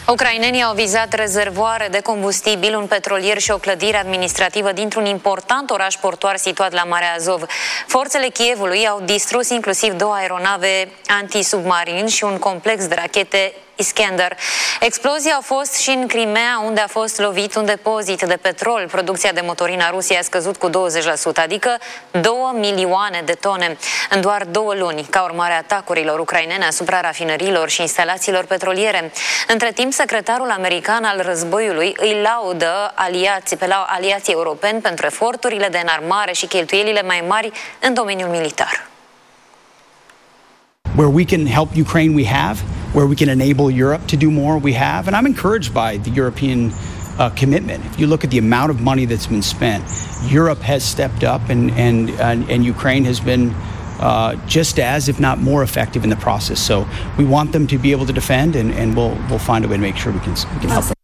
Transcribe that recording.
Ucrainenii au vizat rezervoare de combustibil, un petrolier și o clădire administrativă dintr-un important oraș portuar situat la Marea Azov. Forțele Kievului au distrus inclusiv 2 aeronave antisubmarin și un complex de rachete Iskander. Explozii au fost și în Crimea, unde a fost lovit un depozit de petrol. Producția de motorină a Rusiei a scăzut cu 20%, adică 2 milioane de tone în doar 2 luni, ca urmare a atacurilor ucrainene asupra rafinăriilor și instalațiilor petroliere. Între timp, secretarul american al războiului îi laudă aliații europeni pentru eforturile de înarmare și cheltuielile mai mari în domeniul militar. Where we can help Ukraine, we have. Where we can enable Europe to do more, we have. And I'm encouraged by the European commitment. If you look at the amount of money that's been spent, Europe has stepped up and Ukraine has been just as, if not more effective in the process. So we want them to be able to defend, and we'll find a way to make sure we can help them.